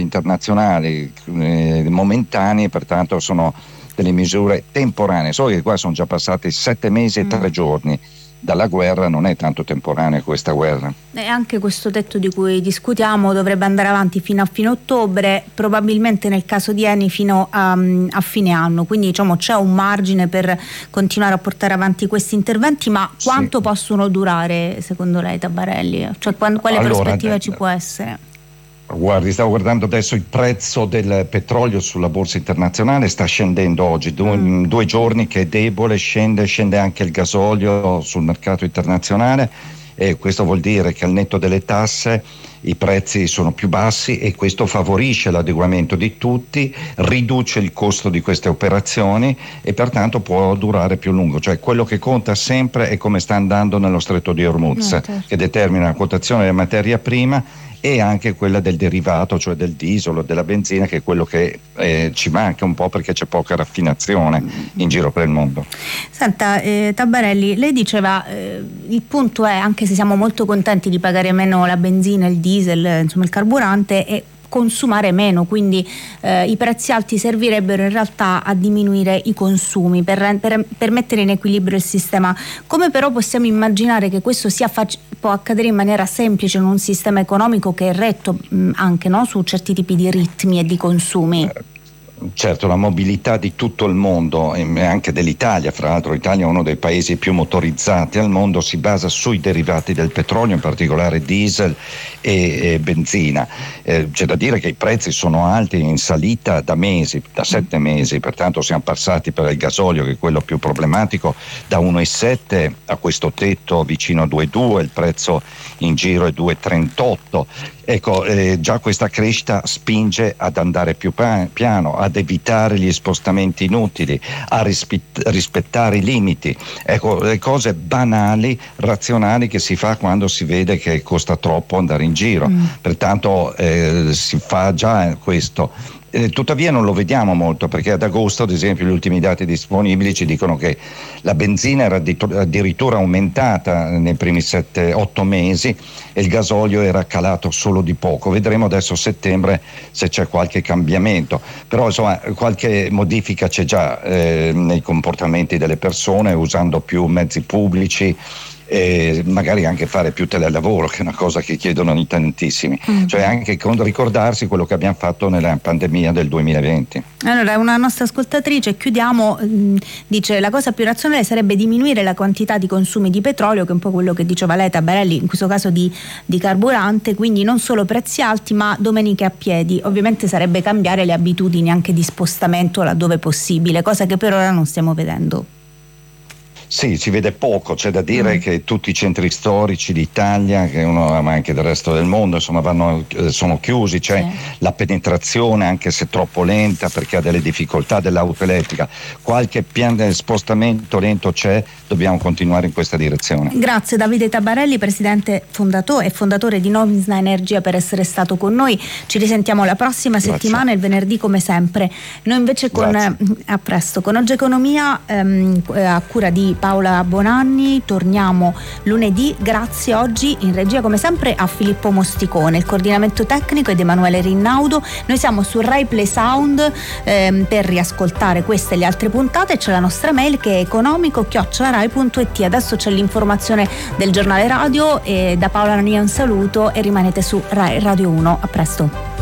internazionali momentanee, pertanto sono delle misure temporanee, solo che qua sono già passati 7 mesi e 3 giorni dalla guerra, non è tanto temporanea questa guerra. E anche questo tetto di cui discutiamo dovrebbe andare avanti fino a fine ottobre, probabilmente nel caso di Eni fino a fine anno, quindi diciamo c'è un margine per continuare a portare avanti questi interventi, ma quanto possono durare secondo lei, Tabarelli? Cioè quale prospettiva ci può essere? Guardi, stavo guardando adesso il prezzo del petrolio sulla borsa internazionale, sta scendendo oggi, 2 giorni che è debole, scende anche il gasolio sul mercato internazionale, e questo vuol dire che al netto delle tasse i prezzi sono più bassi e questo favorisce l'adeguamento di tutti, riduce il costo di queste operazioni e pertanto può durare più a lungo. Cioè quello che conta sempre è come sta andando nello stretto di Hormuz, che determina la quotazione della materia prima e anche quella del derivato, cioè del diesel o della benzina, che è quello che ci manca un po' perché c'è poca raffinazione in giro per il mondo. Senta, Tabarelli, lei diceva il punto è, anche se siamo molto contenti di pagare meno la benzina, il diesel, insomma il carburante, e consumare meno, quindi i prezzi alti servirebbero in realtà a diminuire i consumi per mettere in equilibrio il sistema. Come però possiamo immaginare che questo può accadere in maniera semplice in un sistema economico che è retto anche, no, su certi tipi di ritmi e di consumi? Certo, la mobilità di tutto il mondo e anche dell'Italia, fra l'altro l'Italia è uno dei paesi più motorizzati al mondo, si basa sui derivati del petrolio, in particolare diesel e benzina. C'è da dire che i prezzi sono alti, in salita da mesi, da 7 mesi, pertanto siamo passati per il gasolio, che è quello più problematico, da 1,7 a questo tetto vicino a 2,2, il prezzo in giro è 2,38. Ecco, già questa crescita spinge ad andare più piano, ad evitare gli spostamenti inutili, a rispettare i limiti. Ecco, le cose banali, razionali che si fa quando si vede che costa troppo andare in giro. Pertanto si fa già questo. Tuttavia non lo vediamo molto, perché ad agosto, ad esempio, gli ultimi dati disponibili ci dicono che la benzina era addirittura aumentata nei primi 7-8 mesi e il gasolio era calato solo di poco. Vedremo adesso a settembre se c'è qualche cambiamento, però insomma qualche modifica c'è già nei comportamenti delle persone, usando più mezzi pubblici, e magari anche fare più telelavoro, che è una cosa che chiedono in tantissimi, cioè anche ricordarsi quello che abbiamo fatto nella pandemia del 2020. Allora, una nostra ascoltatrice, chiudiamo, dice: la cosa più razionale sarebbe diminuire la quantità di consumi di petrolio, che è un po' quello che diceva lei, Tabarelli, in questo caso di carburante, quindi non solo prezzi alti ma domeniche a piedi. Ovviamente sarebbe cambiare le abitudini anche di spostamento laddove possibile, cosa che per ora non stiamo vedendo. Sì, si vede poco, c'è da dire che tutti i centri storici d'Italia, ma anche del resto del mondo, insomma, sono chiusi, c'è la penetrazione, anche se troppo lenta, perché ha delle difficoltà dell'auto elettrica. Qualche piano di spostamento lento c'è, dobbiamo continuare in questa direzione. Grazie Davide Tabarelli, presidente e fondatore di Novizna Energia, per essere stato con noi. Ci risentiamo la prossima settimana, il venerdì come sempre. Noi invece a presto, con Oggi Economia a cura di Paola Bonanni torniamo lunedì. Grazie oggi in regia come sempre a Filippo Mosticone, il coordinamento tecnico ed Emanuele Rinnaudo. Noi siamo su Rai Play Sound per riascoltare queste e le altre puntate. C'è la nostra mail che è economico@rai.it. Adesso c'è l'informazione del giornale radio e da Paola Nania un saluto e rimanete su Rai Radio 1. A presto.